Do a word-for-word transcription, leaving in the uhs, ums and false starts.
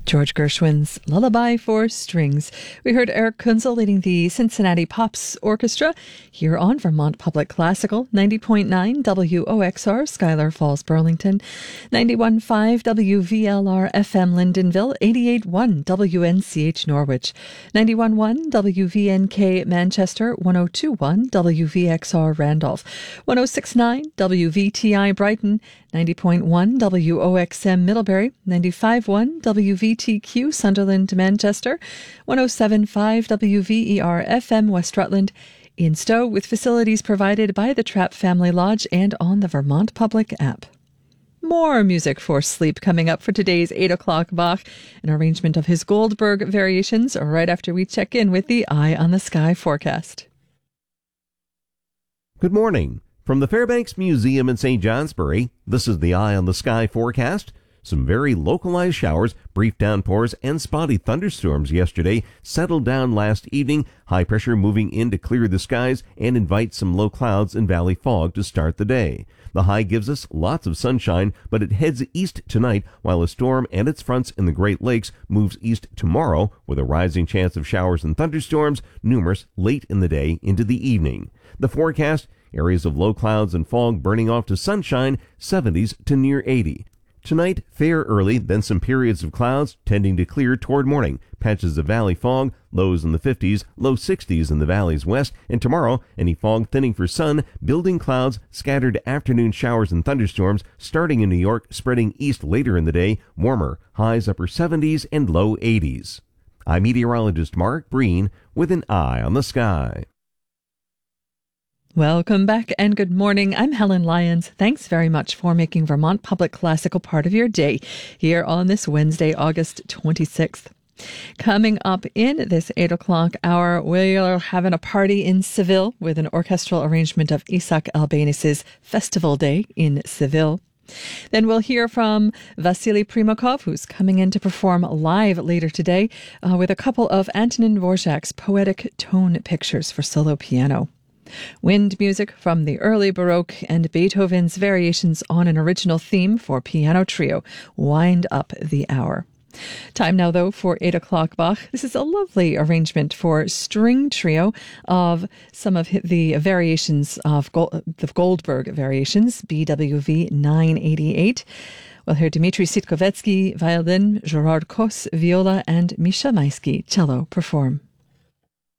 George Gershwin's Lullaby for Strings. We heard Eric Kunzel leading the Cincinnati Pops Orchestra here on Vermont Public Classical, ninety point nine W O X R, Schuyler Falls, Burlington, ninety-one point five W V L R F M Lyndonville, eighty-eight point one W N C H Norwich, ninety-one point one W V N K Manchester, one oh two point one W V X R Randolph, one oh six point nine W V T I Brighton, ninety point one W O X M Middlebury, ninety-five point one W V T Q Sunderland Manchester, one oh seven point five W V E R F M West Rutland, in Stowe with facilities provided by the Trapp Family Lodge and on the Vermont Public app. More music for sleep coming up for today's eight o'clock Bach, an arrangement of his Goldberg variations right after we check in with the Eye on the Sky forecast. Good morning. From the Fairbanks Museum in Saint Johnsbury, this is the Eye on the Sky forecast. Some very localized showers, brief downpours, and spotty thunderstorms yesterday settled down last evening. High pressure moving in to clear the skies and invite some low clouds and valley fog to start the day. The high gives us lots of sunshine, but it heads east tonight, while a storm and its fronts in the Great Lakes moves east tomorrow, with a rising chance of showers and thunderstorms, numerous late in the day into the evening. The forecast: areas of low clouds and fog burning off to sunshine, seventies to near eighty. Tonight, fair early, then some periods of clouds tending to clear toward morning. Patches of valley fog, lows in the fifties, low sixties in the valleys west. And tomorrow, any fog thinning for sun, building clouds, scattered afternoon showers and thunderstorms, starting in New York, spreading east later in the day, warmer, highs upper seventies and low eighties. I'm meteorologist Mark Breen with an Eye on the Sky. Welcome back and good morning. I'm Helen Lyons. Thanks very much for making Vermont Public Classical part of your day here on this Wednesday, August twenty-sixth. Coming up in this eight o'clock hour, we're having a party in Seville with an orchestral arrangement of Isaac Albéniz's Festival Day in Seville. Then we'll hear from Vasily Primakov, who's coming in to perform live later today uh, with a couple of Antonin Dvorak's poetic tone pictures for solo piano. Wind music from the early Baroque and Beethoven's variations on an original theme for piano trio wind up the hour. Time now, though, for eight o'clock Bach. This is a lovely arrangement for string trio of some of the variations of Gold, the Goldberg variations, B W V nine eighty-eight. We'll hear Dmitry Sitkovetsky, violin, Gerard Kos, viola, and Misha Maisky, cello, perform.